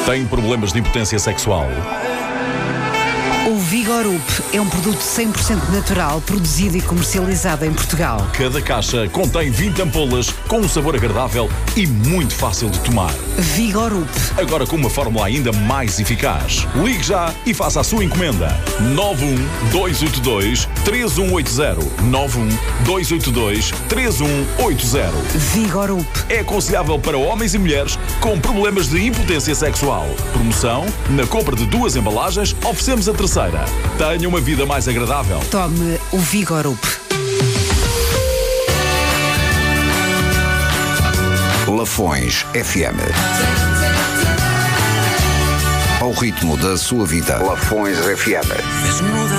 Tem problemas de impotência sexual? O Vigorup é um produto 100% natural, produzido e comercializado em Portugal. Cada caixa contém 20 ampolas com um sabor agradável e muito fácil de tomar. Vigorup. Agora com uma fórmula ainda mais eficaz. Ligue já e faça a sua encomenda. 91282-3180. 91282-3180. Vigorup. É aconselhável para homens e mulheres com problemas de impotência sexual. Promoção: na compra de 2 embalagens, oferecemos a terceira. Tenha uma vida mais agradável. Tome o Vigorup. Lafões FM. Ao ritmo da sua vida. Lafões FM.